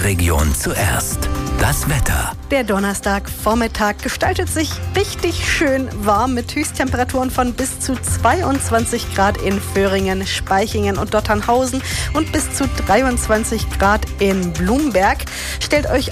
der Region zuerst. Das Wetter. Der Donnerstagvormittag gestaltet sich richtig schön warm mit Höchsttemperaturen von bis zu 22 Grad in Föhringen, Spaichingen und Dotternhausen und bis zu 23 Grad in Blumberg. Stellt euch